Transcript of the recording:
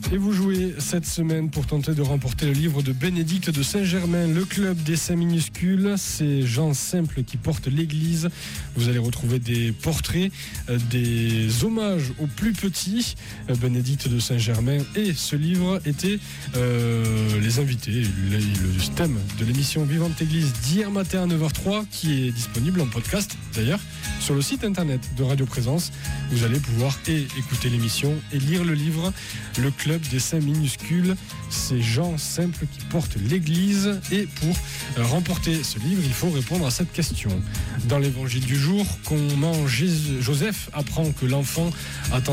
Et vous jouez cette semaine pour tenter de remporter le livre de Bénédicte de Saint-Germain, le club des saints minuscules. C'est gens simples qui portent l'église. Vous allez retrouver des portraits, des hommages aux plus petits. Bénédicte de Saint-Germain et ce livre étaient les invités, le thème de l'émission Vivante Église d'hier matin à 9h03 qui est disponible en podcast d'ailleurs sur le site internet de Radio Présence. Vous allez pouvoir écouter l'émission et lire le livre Le club des saints minuscules, ces gens simples qui portent l'église. Et pour remporter ce livre, il faut répondre à cette question. Dans l'évangile du jour, comment Joseph apprend que l'enfant attend